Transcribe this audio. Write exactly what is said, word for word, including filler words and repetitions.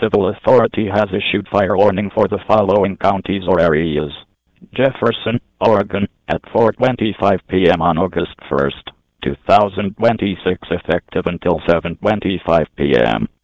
Civil Authority has issued fire warning for the following counties or areas: Jefferson, Oregon, at four twenty-five p m on August first, two thousand twenty-six, effective until seven twenty-five p m